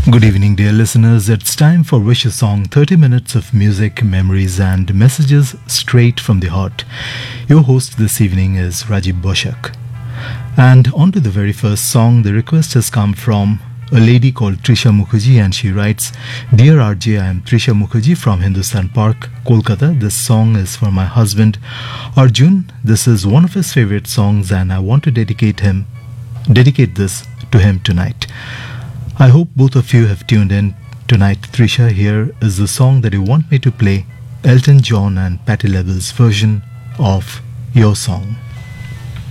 Good evening, dear listeners. It's time for Wish a Song, 30 minutes of music, memories, and messages straight from the heart. Your host this evening is Rajiv Boshak. And on to the very first song. The request has come from a lady called Trisha Mukherjee, and she writes, Dear RJ, I am Trisha Mukherjee from Hindustan Park, Kolkata. This song is for my husband, Arjun. This is one of his favorite songs, and I want to dedicate this to him tonight. I hope both of you have tuned in tonight. Trisha, here is the song that you want me to play, Elton John and Patti LaBelle's version of your song.